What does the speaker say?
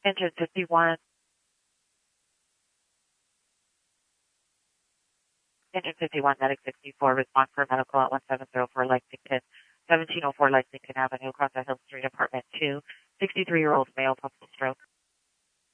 Engine 51. Engine 51, medic 64, respond for medical at 1704 Lexington, 1704 Lexington Avenue, across the Hill Street, apartment 2. 63-year-old male, possible stroke.